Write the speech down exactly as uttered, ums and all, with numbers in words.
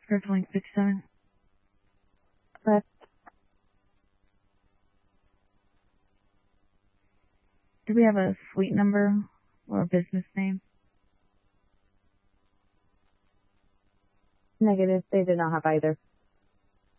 Crippling six seven. Correct. Do we have a suite number or a business name? Negative. They did not have either.